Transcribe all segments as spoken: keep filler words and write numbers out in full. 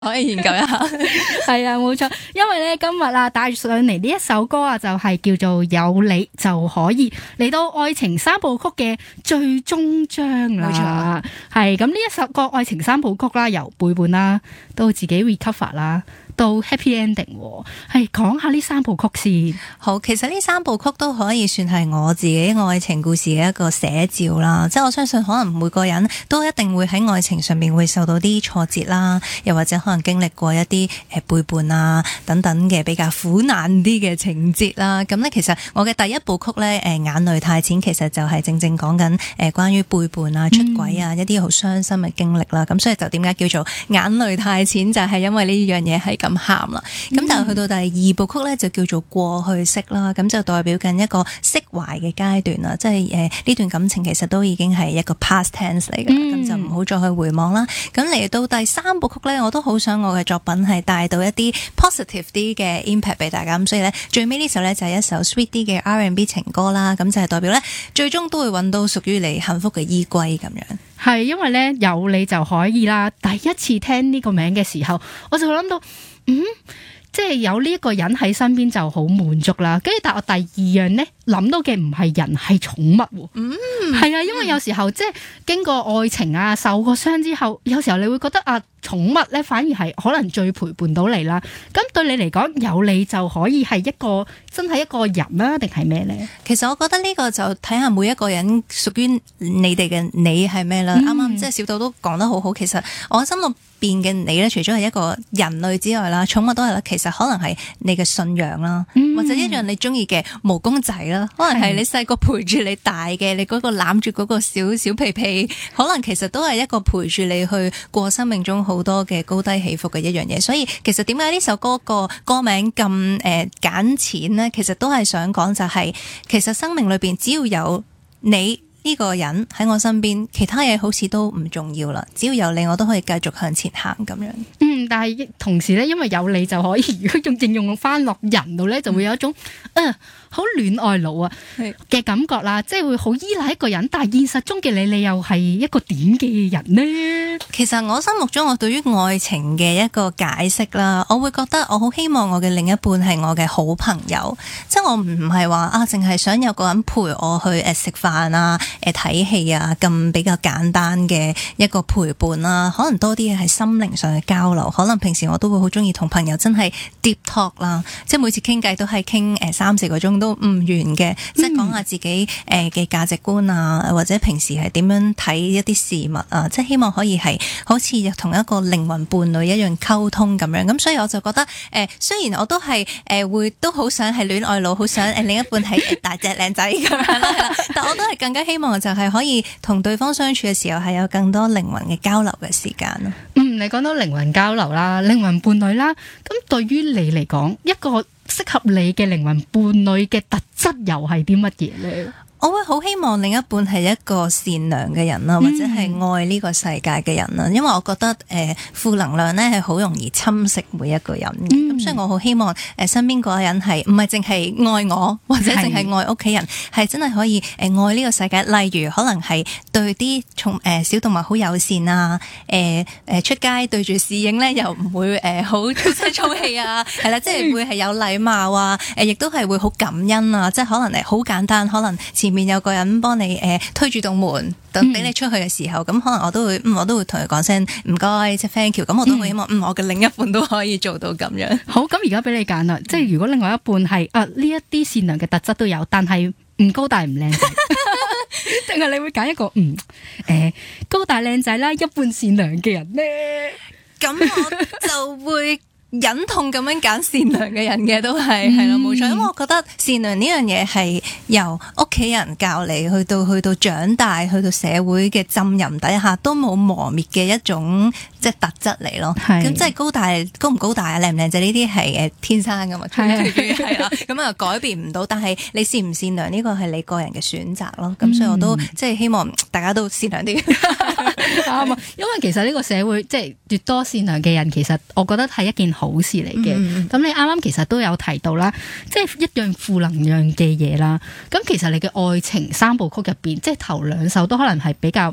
可以研究一下。 係啊，冇錯，因為咧今日啊帶上嚟呢一首歌啊，就係叫做有你就可以，嚟到愛情三部曲嘅最終章啦。係咁呢一首歌愛情三部曲啦，由背叛啦到自己 recover 啦，到 happy ending， 係講下呢三部曲先。 好，其實呢三部曲都可以算係我自己愛情故事嘅一個寫照啦。即係我相信可能每個人都一定會喺愛情上面會受到啲挫折啦，又或者可能經歷過一啲誒背叛啊等等嘅比較苦難啲嘅情節啦。咁咧其實我嘅第一部曲咧誒眼淚太淺，其實就係正正講緊誒關於背叛啊、出軌啊、嗯、一啲好傷心嘅經歷啦。咁所以就點解叫做眼淚太淺，就係、是、因為呢樣嘢係咁喊啦。咁但係去到第二部曲咧就叫做過去式啦。咁就代表緊一個釋懷嘅階段啦。即係誒呢段感情其實都已經係一個 past tense 嚟嘅，咁、嗯、就唔好再去回望啦。咁嚟到第三部曲咧，我都好想我嘅作品係帶到一啲 positive 啲嘅 impact 俾大家。咁所以咧最尾呢首咧就係一首 sweet 啲嘅 R and B 情歌啦。咁就係代表咧最終都會揾到屬於你幸福嘅依歸咁樣。 係因為咧有你就可以啦。第一次聽呢個名嘅時候，我就諗到嗯。即係有呢一個人喺身邊就好滿足啦，跟住但係我第二樣咧諗到嘅唔係人係寵物，嗯，係啊，因為有時候即係經過愛情啊受過傷之後，有時候你會覺得啊寵物咧反而係可能最陪伴到你啦。咁對你嚟講有你就可以係一個真係一個人啦，定係咩咧？ 其實我覺得呢個就睇下每一個人屬於你哋嘅你係咩啦。啱啱即係小島都講得好好，其實我心入邊嘅你咧，除咗係一個人類之外啦，寵物都係啦。其實可能係你嘅信仰啦，嗯、或者一樣你中意嘅毛公仔啦，可能係你細個陪住你大嘅，你嗰個攬住嗰個小小屁屁，可能其實都係一個陪住你去過生命中好多嘅高低起伏嘅一樣嘢。所以其實點解呢首歌個歌名咁誒簡淺呢？其實都係想講就係、是，其實生命裏邊只要有你呢個人喺我身邊，其他嘢好似都唔重要啦。只要有你，我都可以繼續向前行咁樣。 嗯，但係同時咧，因為有你就可以，如果用應用翻落人度咧，就會有一種啊好戀愛腦啊嘅感覺啦，即係會好依賴一個人。但係現實中嘅你，你又係一個點嘅人呢？ 其實我心目中我對於愛情嘅一個解釋啦，我會覺得我好希望我嘅另一半係我嘅好朋友，即係我唔係話啊，淨係想有個人陪我去誒食飯啊。誒睇戲啊，咁比較簡單嘅一個陪伴啦，可能多啲嘅係心靈上嘅交流。可能平時我都會好中意同朋友真係 deep talk 啦，即係每次傾偈都係傾誒三四個鐘都唔完嘅，即係講下自己誒嘅價值觀啊，或者平時係點樣睇一啲事物啊，即係希望可以係好似同一個靈魂伴侶一樣溝通咁樣。咁所以我就覺得誒，雖然我都係誒會都好想係戀愛腦，好想誒另一半係大隻靚仔咁樣啦，但我都係更加希望。希望就係可以同對方相處嘅時候係有更多靈魂嘅交流嘅時間咯。嗯， 你講到靈魂交流啦，靈魂伴侶啦，咁對於你嚟講，一個適合你嘅靈魂伴侶嘅特質又係啲乜嘢咧？ 我會好希望另一半係一個善良嘅人啦，或者係愛呢個世界嘅人啦，因為我覺得誒、呃、負能量咧係好容易侵蝕每一個人嘅，咁、嗯、所以我好希望誒、呃、身邊嗰個人係唔係淨係愛我，或者淨係愛屋企人，係真係可以誒、呃、愛呢個世界。例如可能係對啲寵誒小動物好友善啊，誒、呃、誒、呃、出街對住侍應咧又唔會誒好粗聲粗氣啊，係啦，即係會係有禮貌啊，誒、呃、亦都係會好感恩啊，即係可能誒好簡單，可能前面有個人幫你誒、呃、推住棟門，等俾你出去嘅時候，咁、嗯、可能我都會，嗯，我都會同佢講聲唔該，即係 thank you。咁我都好希望，嗯，嗯我嘅另一半都可以做到咁樣。 好，咁而家俾你揀啦，即係如果另外一半係啊呢一啲善良嘅特質都有，但係唔高大唔靚仔，定係你會揀一個嗯誒、呃、高大靚仔啦，一半善良嘅人咧？ 咁我就會忍痛咁樣揀善良嘅人嘅，都係係咯，冇錯。因為我覺得善良呢樣嘢係由屋企人教你，去到去到長大，去到社會嘅浸淫底下都冇磨滅嘅一種即係特質嚟咯。咁即係高大高唔高大啊，靚唔靚仔呢啲係誒天生噶嘛，係啦。咁啊改變唔到，但係你善唔善良呢個係你個人嘅選擇咯。咁、嗯、所以我都即係希望大家都善良啲。 啱啊，因為其實呢個社會即係越多善良嘅人，其實我覺得係一件好事嚟嘅。咁、嗯、你啱啱其實都有提到啦，即係一樣負能量嘅嘢啦。咁其實你嘅愛情三部曲入邊，即係頭兩首都可能係比較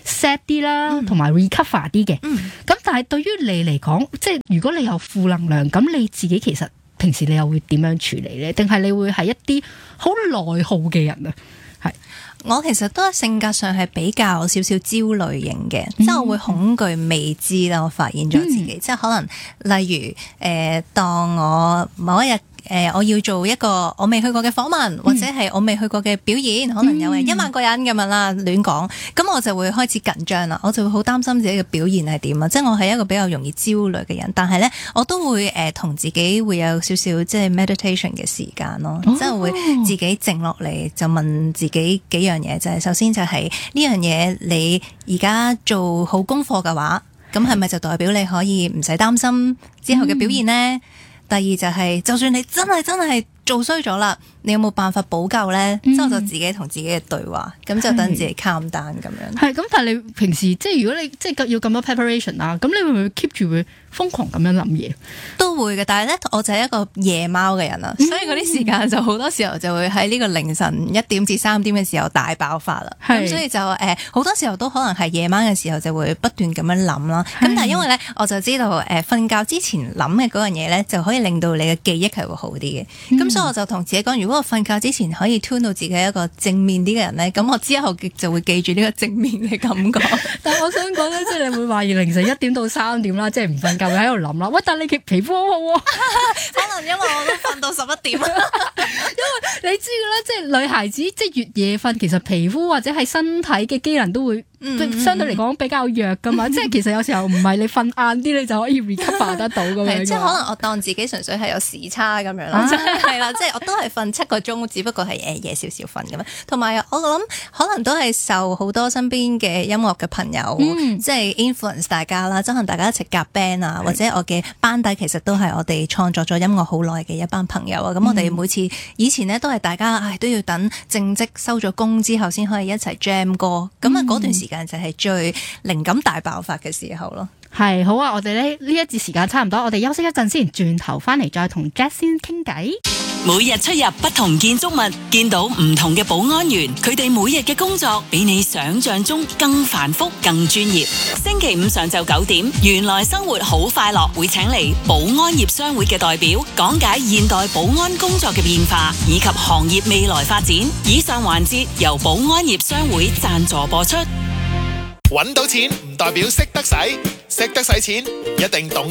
sad 啲啦，同埋 recover 啲嘅。咁、 嗯、 但係對於你嚟講，即係如果你有負能量，咁你自己其實平時你又會點樣處理咧？定係你會係一啲好內耗嘅人啊？係我其實都係性格上係比較少少焦慮型嘅，嗯、即係我會恐懼未知啦。我發現咗自己，嗯、即係可能例如誒、呃，當我某一日。誒、呃，我要做一個我未去過嘅訪問，或者係我未去過嘅表演，嗯、可能有係一萬個人咁樣啦，亂講，咁我就會開始緊張啦，我就會好擔心自己嘅表現係點啊，即係我係一個比較容易焦慮嘅人，但係咧我都會誒同、呃、自己會有少少即係 meditation 嘅時間咯，哦、即係會自己靜落嚟就問自己幾樣嘢，就係、是、首先就係呢樣嘢你而家做好功課嘅話，咁係咪就代表你可以唔使擔心之後嘅表現呢？嗯第二就係、是，就算你真係真係做衰咗啦，你有冇辦法補救咧？之後、嗯、就自己同自己嘅對話，咁就等自己 calm down咁樣。係咁， 但係你平時即係如果你即係要咁多 preparation 啦，咁你會唔會 keep 住會瘋狂咁樣諗嘢？ 都會嘅，但係咧我就係一個夜貓嘅人啦，嗯、所以嗰啲時間就好多時候就會喺呢個凌晨一點至三點嘅時候大爆發啦。咁所以就誒好、呃、多時候都可能係夜晚嘅時候就會不斷咁樣諗啦。咁但係因為咧我就知道誒瞓、呃、覺之前諗嘅嗰樣嘢咧就可以令到你嘅記憶係會好啲嘅。咁、嗯、所以我就同自己講，如果我瞓覺之前可以 tune 到自己一個正面啲嘅人咧，咁我之後就會記住呢個正面嘅感覺。 但係我想講咧，即係你會話凌晨一點到三點啦，即係唔瞓覺會喺度諗啦。喂，但係你嘅皮膚好好、啊、 可能因為我都瞓到十一點。 因為你知嘅啦，即係女孩子即係越夜瞓，其實皮膚或者係身體嘅機能都會。嗯、相對嚟講比較弱噶嘛，嗯、即係其實有時候唔係你瞓晏啲你就可以 recover 得到咁樣。 即係可能我當自己純粹係有時差咁樣啦，係啦、啊，即係我都係瞓七個鐘，只不過係誒夜少少瞓咁樣。同埋我諗可能都係受好多身邊嘅音樂嘅朋友，嗯、即係 influence 大家啦，即係可能大家一齊夾 band 啊，或者我嘅班底其實都係我哋創作咗音樂好耐嘅一班朋友啊。咁、嗯、我哋每次以前呢都係大家唉都要等正職收咗工之後先可以一齊 jam 歌，咁啊嗰段時間就係最靈感大爆發嘅時候咯。 係好啊！我哋呢呢一節時間差唔多，我哋休息一陣先，轉頭翻嚟再同 Jaslyn 傾偈。 每日出入不同建築物，見到唔同嘅保安員，佢哋每日嘅工作比你想象中更繁複、更專業。星期五上晝九點，原來生活好快樂會請嚟保安業商會嘅代表，講解現代保安工作嘅變化以及行業未來發展。以上環節由保安業商會贊助播出。 搵到錢唔代表識得使，識得使錢一定懂